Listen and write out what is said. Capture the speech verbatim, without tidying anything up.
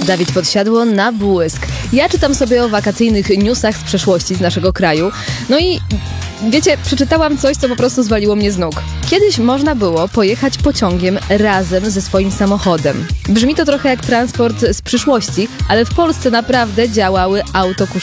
Dawid Podsiadło na błysk. Ja czytam sobie o wakacyjnych newsach z przeszłości z naszego kraju. No i wiecie, przeczytałam coś, co po prostu zwaliło mnie z nóg. Kiedyś można było pojechać pociągiem razem ze swoim samochodem. Brzmi to trochę jak transport z przyszłości, ale w Polsce naprawdę działały autokusz